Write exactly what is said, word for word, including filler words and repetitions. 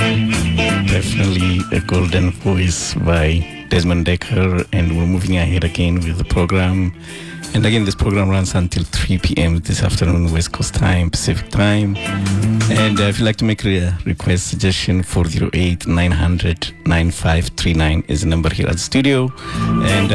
Definitely a golden voice by Desmond Dekker, and we're moving ahead again with the program. And again, this program runs until three p.m. this afternoon, West Coast time, Pacific time. And uh, if you'd like to make a request, suggestion, four oh eight, nine hundred, nine five three nine is the number here at the studio. And